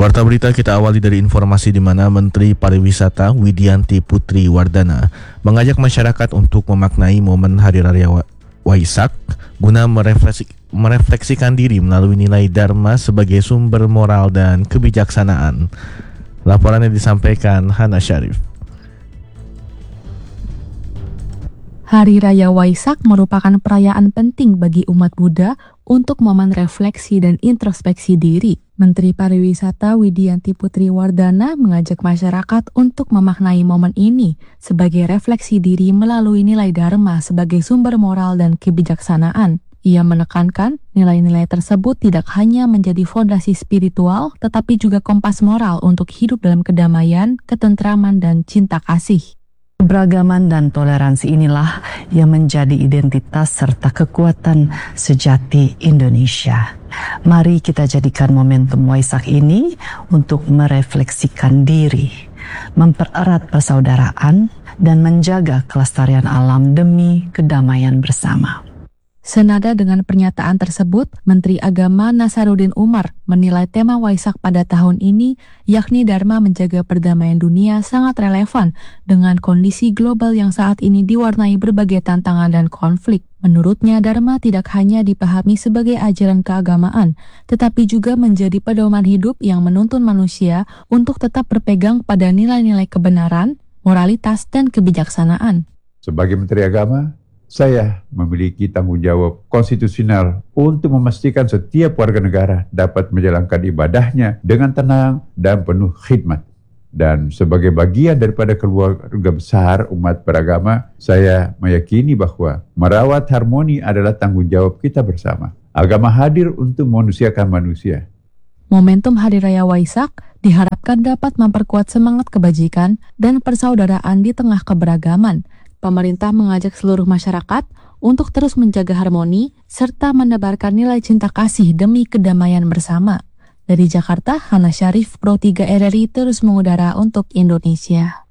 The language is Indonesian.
Warta berita kita awali dari informasi di mana Menteri Pariwisata Widianti Putri Wardana mengajak masyarakat untuk memaknai momen Hari Raya Waisak guna merefleksikan diri melalui nilai Dharma sebagai sumber moral dan kebijaksanaan. Laporannya disampaikan Hana Syarif. Hari Raya Waisak merupakan perayaan penting bagi umat Buddha untuk momen refleksi dan introspeksi diri. Menteri Pariwisata Widianti Putri Wardana mengajak masyarakat untuk memaknai momen ini sebagai refleksi diri melalui nilai Dharma sebagai sumber moral dan kebijaksanaan. Ia menekankan nilai-nilai tersebut tidak hanya menjadi fondasi spiritual, tetapi juga kompas moral untuk hidup dalam kedamaian, ketentraman, dan cinta kasih. Keberagaman dan toleransi inilah yang menjadi identitas serta kekuatan sejati Indonesia. Mari kita jadikan momentum Waisak ini untuk merefleksikan diri, mempererat persaudaraan, dan menjaga kelestarian alam demi kedamaian bersama. Senada dengan pernyataan tersebut, Menteri Agama Nasaruddin Umar menilai tema Waisak pada tahun ini, yakni Dharma menjaga perdamaian dunia, sangat relevan dengan kondisi global yang saat ini diwarnai berbagai tantangan dan konflik. Menurutnya, Dharma tidak hanya dipahami sebagai ajaran keagamaan, tetapi juga menjadi pedoman hidup yang menuntun manusia untuk tetap berpegang pada nilai-nilai kebenaran, moralitas, dan kebijaksanaan. Sebagai Menteri Agama, saya memiliki tanggung jawab konstitusional untuk memastikan setiap warga negara dapat menjalankan ibadahnya dengan tenang dan penuh khidmat. Dan sebagai bagian daripada keluarga besar umat beragama, saya meyakini bahwa merawat harmoni adalah tanggung jawab kita bersama. Agama hadir untuk memanusiakan manusia. Momentum Hari Raya Waisak diharapkan dapat memperkuat semangat kebajikan dan persaudaraan di tengah keberagaman. Pemerintah mengajak seluruh masyarakat untuk terus menjaga harmoni serta menebarkan nilai cinta kasih demi kedamaian bersama. Dari Jakarta, Hana Syarif, Pro 3 RRI terus mengudara untuk Indonesia.